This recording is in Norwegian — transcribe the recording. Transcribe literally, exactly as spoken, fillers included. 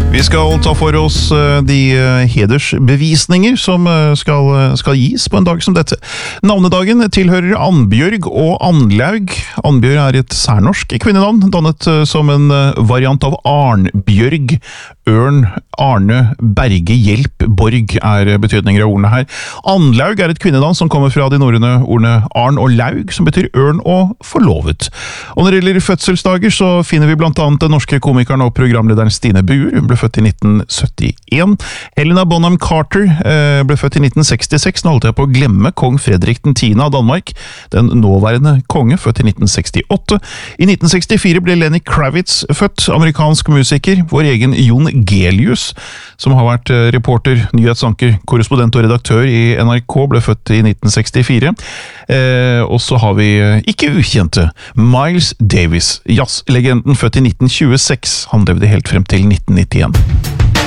Vi skal ta for oss de hedersbevisninger som skal, skal gis på en dag som dette. Navnedagen tilhører Annbjørg og Annlaug. Annbjørg er et særnorsk kvinnenavn, dannet som en variant av Arnbjørg. Ørn, Arne, Berge, Hjelp, Borg er betydninger av ordene her. Annlaug er et kvinnenavn som kommer fra de norrøne ordene Arn og Laug, som betyr ørn og forlovet. Og når det gjelder fødselsdager, så finner vi blant annet den norske komikeren og programlederen Stine Buer. Hun ble født i nitten syttien. Helena Bonham Carter eh, ble født i nitten sekstiseks. Nå holdt jeg på å glemme kong Fredrik den tiende av Danmark. Den nåværende konge, født i nitten sekstiåtte. I nitten sekstifire ble Lenny Kravitz født, amerikansk musiker. Vår egen Jon Gelius, som har vært reporter, nyhetsanker, korrespondent og redaktør i N R K, ble født i nitten sekstifire. Eh, og så har vi ikke ukjente Miles Davis, jazzlegenden, født i nitten tjueseks. Han levde helt frem til nitten nittien.